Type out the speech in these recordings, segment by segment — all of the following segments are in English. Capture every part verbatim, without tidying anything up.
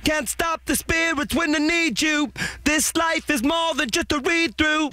can't stop the spirits when I need you. This life is more than just a read-through.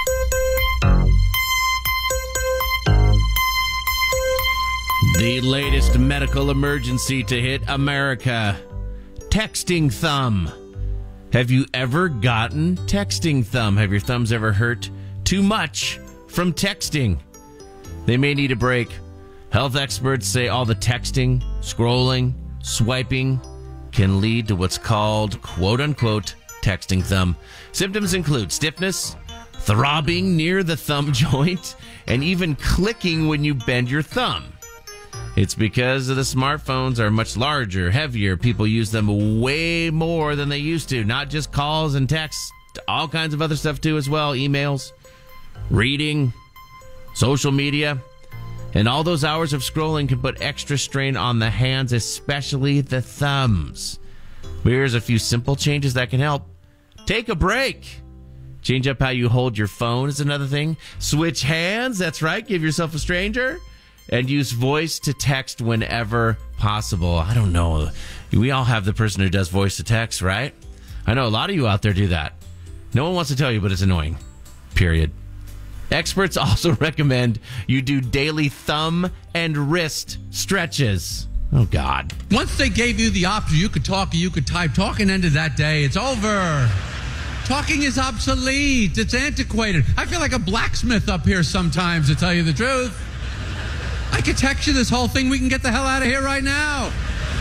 The latest medical emergency to hit America. Texting thumb. Have you ever gotten texting thumb? Have your thumbs ever hurt too much from texting? They may need a break. Health experts say all the texting, scrolling, swiping can lead to what's called, quote-unquote, texting thumb. Symptoms include stiffness, throbbing near the thumb joint, and even clicking when you bend your thumb. It's because the smartphones are much larger, heavier. People use them way more than they used to. Not just calls and texts, all kinds of other stuff too as well. Emails, reading, social media. And all those hours of scrolling can put extra strain on the hands, especially the thumbs. Here's a few simple changes that can help. Take a break. Change up how you hold your phone is another thing. Switch hands, that's right. Give yourself a stranger. And use voice to text whenever possible. I don't know. We all have the person who does voice to text, right? I know a lot of you out there do that. No one wants to tell you, but it's annoying. Period. Experts also recommend you do daily thumb and wrist stretches. Oh, God. Once they gave you the option, you could talk or you could type. Talking ended that day. It's over. Talking is obsolete. It's antiquated. I feel like a blacksmith up here sometimes, to tell you the truth. I could text you this whole thing. We can get the hell out of here right now.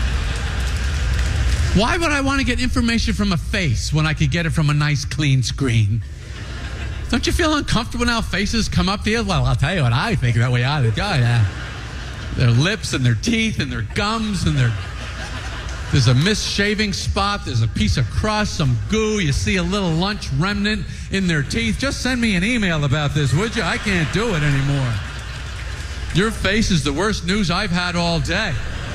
Why would I want to get information from a face when I could get it from a nice, clean screen? Don't you feel uncomfortable now faces come up to you? Well, I'll tell you what I think that way out of the guy. Yeah. Their lips and their teeth and their gums and their... There's a misshaving spot. There's a piece of crust, some goo. You see a little lunch remnant in their teeth. Just send me an email about this, would you? I can't do it anymore. Your face is the worst news I've had all day.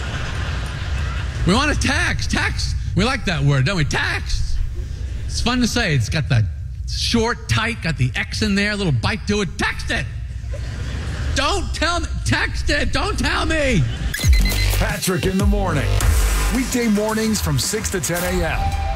We want to text. Text. We like that word, don't we? Text. It's fun to say. It's got the short, tight, got the X in there, a little bite to it. Text it. Don't tell me. Text it. Don't tell me. Patrick in the morning. Weekday mornings from six to ten a.m.